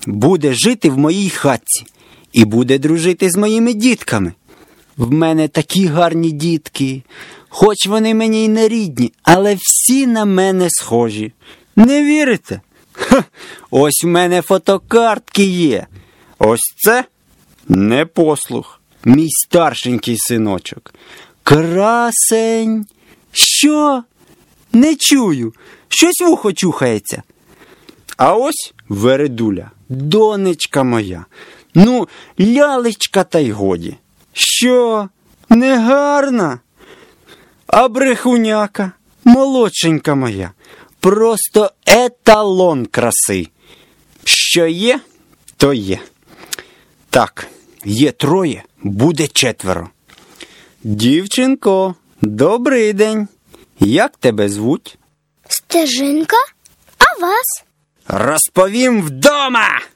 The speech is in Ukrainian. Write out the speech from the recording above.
буде жити в моїй хатці і буде дружити з моїми дітками. В мене такі гарні дітки, хоч вони мені й не рідні, але всі на мене схожі. Не вірите? Ха! Ось в мене фотокартки є. Ось це непослух, мій старшенький синочок. Красень. Що? Не чую. Щось вухо чухається. А ось Вередуля, донечка моя. Ну, лялечка та й годі. Що? Не гарна? А брехуняка, молодшенька моя, просто еталон краси. Що є, то є. Так, є 3, буде 4. Дівчинко, добрий день. Як тебе звуть? Стежинка, а вас? Розповім вдома!